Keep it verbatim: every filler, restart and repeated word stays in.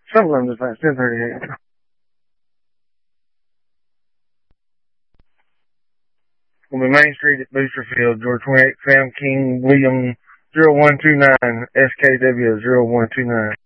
Some of them just like ten thirty-eight. Will be Main Street at Booster Field, Georgia twenty-eight, Sam King, William zero one two nine, S K W zero one two nine.